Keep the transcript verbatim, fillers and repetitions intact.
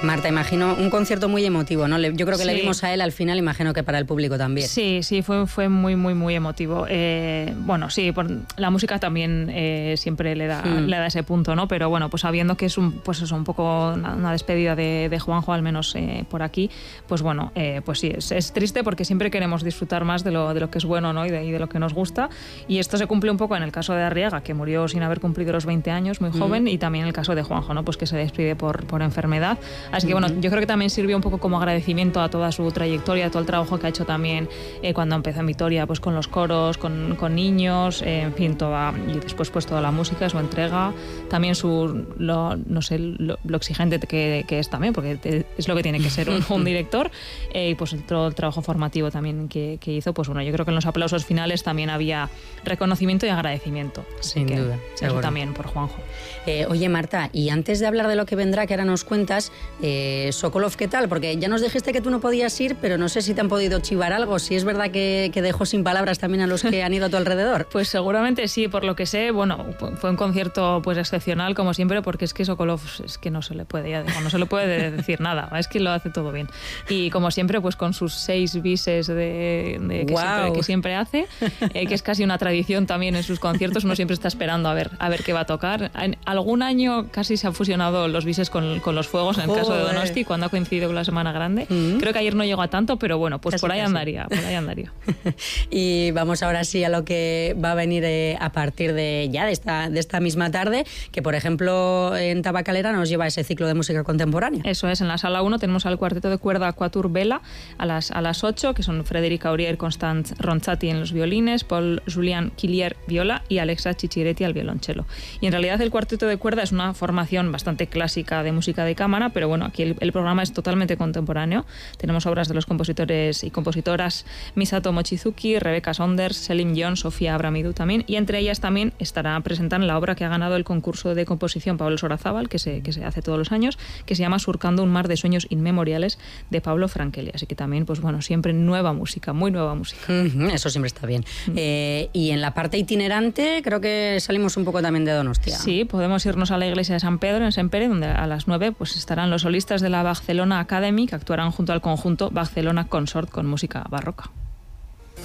Marta, imagino un concierto muy emotivo, ¿no? Yo creo que sí. Le vimos a él al final, imagino que para el público también. Sí, sí, fue, fue muy, muy, muy emotivo. Eh, bueno, sí, por, la música también eh, siempre le da, mm. le da ese punto, ¿no? Pero bueno, pues sabiendo que es un, pues eso, un poco una, una despedida de, de Juanjo, al menos eh, por aquí, pues bueno, eh, pues sí, es, es triste porque siempre queremos disfrutar más de lo, de lo que es bueno, ¿no? Y de, y de lo que nos gusta. Y esto se cumple un poco en el caso de Arriaga, que murió sin haber cumplido los veinte años, muy joven, mm. y también en el caso de Juanjo, ¿no? Pues que se despide por, por enfermedad. Así que bueno, yo creo que también sirvió un poco como agradecimiento a toda su trayectoria, a todo el trabajo que ha hecho también eh, cuando empezó en Vitoria, pues con los coros, con, con niños, eh, en fin, toda, y después pues toda la música, su entrega, también su, lo, no sé, lo, lo exigente que, que es también, porque te, es lo que tiene que ser un, un director, eh, y pues el, todo el trabajo formativo también que, que hizo, pues bueno, yo creo que en los aplausos finales también había reconocimiento y agradecimiento. Sin que, duda, eso seguro. También por Juanjo. Eh, oye, Marta, y antes de hablar de lo que vendrá, que ahora nos cuentas, eh, Sokolov, ¿qué tal? Porque ya nos dijiste que tú no podías ir, pero no sé si te han podido chivar algo, si es verdad que, que dejó sin palabras también a los que han ido a tu alrededor. Pues seguramente sí, por lo que sé, bueno, fue un concierto pues excepcional como siempre, porque es que Sokolov es que no se le puede, ya digo, no se le puede decir nada, es que lo hace todo bien. Y como siempre, pues con sus seis bises de, de que, wow. siempre, que siempre hace, eh, que es casi una tradición también en sus conciertos, uno siempre está esperando a ver, a ver qué va a tocar. En algún año casi se han fusionado los bises con, con los fuegos, en el Joder. caso de Donosti, cuando ha coincidido con la Semana Grande. Mm-hmm. Creo que ayer no llegó a tanto, pero bueno, pues casi, por ahí casi. andaría, por ahí andaría. Y vamos ahora sí a lo que va a venir eh, a partir de ya de esta, de esta misma tarde, que por ejemplo en Tabacalera nos lleva ese ciclo de música contemporánea. Eso es, en la sala uno tenemos al cuarteto de cuerda Quatuor Vela a las, a las ocho, que son Frederica Aurier, Constance Ronzati en los violines, Paul Julian Quillier viola y Alexa Cicciretti al violonchelo. Y en realidad el cuarteto de cuerda es una formación bastante clásica de música de cámara, pero bueno, aquí el, el programa es totalmente contemporáneo. Tenemos obras de los compositores y compositoras Misato Mochizuki, Rebecca Saunders, Selim John, Sofía Abramidou también, y entre ellas también estará presentando la obra que ha ganado el concurso de composición Pablo Sorazábal, que se, que se hace todos los años, que se llama Surcando un mar de sueños inmemoriales, de Pablo Frankelli. Así que también, pues bueno, siempre nueva música, muy nueva música. Mm-hmm, eso siempre está bien. Mm. Eh, y en la parte itinerante creo que salimos un poco también de Donostia. Sí, podemos irnos a la iglesia de San Pedro en Sempere, donde a las nueve pues estarán los solistas de la Barcelona Academy, que actuarán junto al conjunto Barcelona Consort con música barroca.